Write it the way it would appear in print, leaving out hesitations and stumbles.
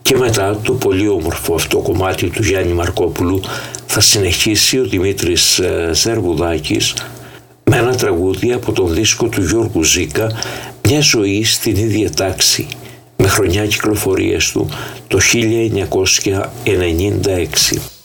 Και μετά το πολύ όμορφο αυτό κομμάτι του Γιάννη Μαρκόπουλου θα συνεχίσει ο Δημήτρης Ζερβουδάκης με ένα τραγούδι από τον δίσκο του Γιώργου Ζήκα, «Μια ζωή στην ίδια τάξη», με χρονιά κυκλοφορίας του το 1996.